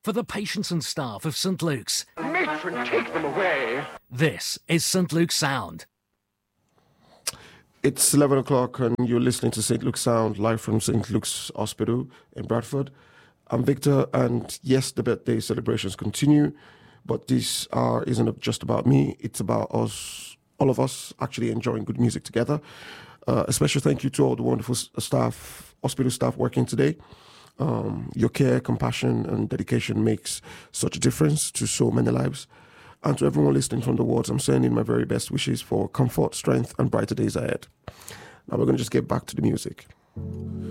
for the patients and staff of St Luke's. Matron, take them away. This is St Luke's Sound. It's 11 o'clock and you're listening to St. Luke's Sound live from St. Luke's Hospital in Bradford. I'm Victor, and yes, the birthday celebrations continue, but this isn't just about me. It's about us, all of us, actually enjoying good music together. A special thank you to all the wonderful staff, hospital staff working today. Your care, compassion, and dedication makes such a difference to so many lives. And to everyone listening from the wards, I'm sending my very best wishes for comfort, strength, and brighter days ahead. Now we're going to just get back to the music.